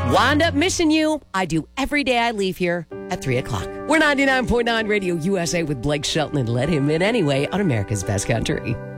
Wind up missing you. I do every day I leave here at 3 o'clock. We're 99.9 Radio USA with Blake Shelton and Let Him In Anyway on America's Best Country.